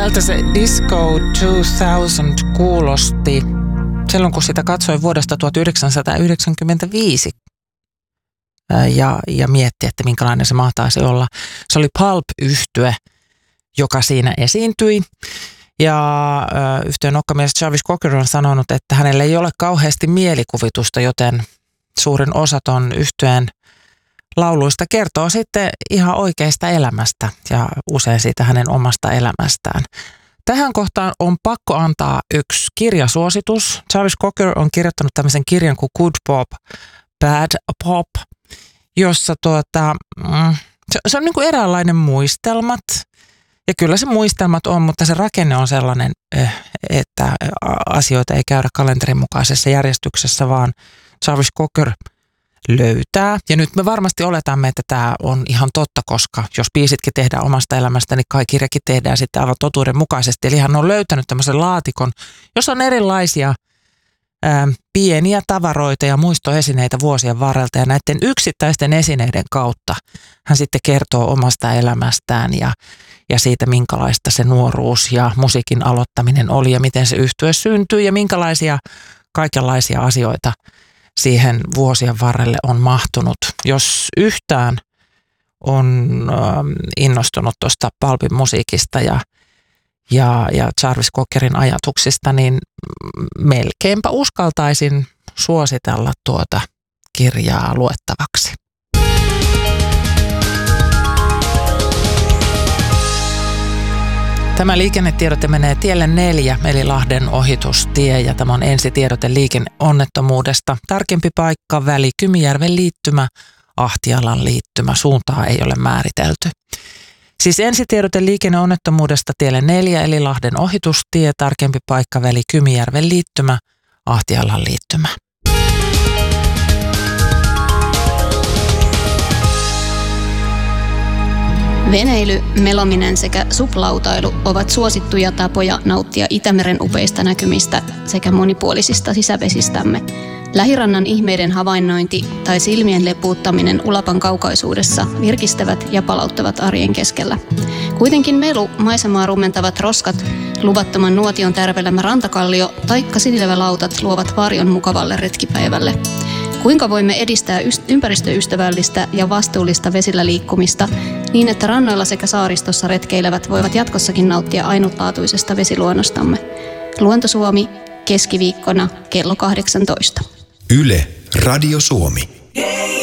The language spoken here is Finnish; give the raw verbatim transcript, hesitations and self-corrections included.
Hyvältä se Disco kaksituhatta kuulosti silloin, kun sitä katsoin vuodesta tuhatyhdeksänsataayhdeksänkymmentäviisi ja, ja mietti, että minkälainen se mahtaisi olla. Se oli Pulp-yhtye, joka siinä esiintyi. Ja yhtyeen nokkamies Jarvis Cocker on sanonut, että hänellä ei ole kauheasti mielikuvitusta, joten suurin osa ton yhtyeen lauluista kertoo sitten ihan oikeasta elämästä ja usein siitä hänen omasta elämästään. Tähän kohtaan on pakko antaa yksi kirjasuositus. Jarvis Cocker on kirjoittanut tämmöisen kirjan kuin Good Pop, Bad Pop, jossa tuota, se, se on niin kuin eräänlainen muistelmat. Ja kyllä se muistelmat on, mutta se rakenne on sellainen, että asioita ei käydä kalenterin mukaisessa järjestyksessä, vaan Jarvis Cocker löytää. Ja nyt me varmasti oletamme, että tämä on ihan totta, koska jos biisitkin tehdään omasta elämästä, niin kai kirjakin tehdään sitten aivan totuuden mukaisesti. Eli hän on löytänyt tämmöisen laatikon, jossa on erilaisia ää, pieniä tavaroita ja muistoesineitä vuosien varrelta. Ja näiden yksittäisten esineiden kautta hän sitten kertoo omasta elämästään ja, ja siitä, minkälaista se nuoruus ja musiikin aloittaminen oli ja miten se yhtye syntyi ja minkälaisia kaikenlaisia asioita siihen vuosien varrelle on mahtunut. Jos yhtään on ähm, innostunut tuosta Pulpin musiikista ja, ja, ja Jarvis Cockerin ajatuksista, niin melkeinpä uskaltaisin suositella tuota kirjaa luettavaksi. Tämä liikennetiedote menee tielle neljä, eli Lahden ohitustie, ja tämä on ensitiedote liikenneonnettomuudesta. Tarkempi paikka, väli Kymijärven liittymä, Ahtialan liittymä, suuntaa ei ole määritelty. Siis ensitiedote liikenneonnettomuudesta tielle neljä, eli Lahden ohitustie, tarkempi paikka, väli Kymijärven liittymä, Ahtialan liittymä. Veneily, melominen sekä suplautailu ovat suosittuja tapoja nauttia Itämeren upeista näkymistä sekä monipuolisista sisävesistämme. Lähirannan ihmeiden havainnointi tai silmien lepuuttaminen Ulapan kaukaisuudessa virkistävät ja palauttavat arjen keskellä. Kuitenkin melu, maisemaa rumentavat roskat, luvattoman nuotion tärvelemä rantakallio taikka silvälautat luovat varjon mukavalle retkipäivälle. Kuinka voimme edistää ympäristöystävällistä ja vastuullista vesillä liikkumista niin, että rannoilla sekä saaristossa retkeilevät voivat jatkossakin nauttia ainutlaatuisesta vesiluonnostamme? Luontosuomi keskiviikkona kello kahdeksantoista. Yle Radio Suomi.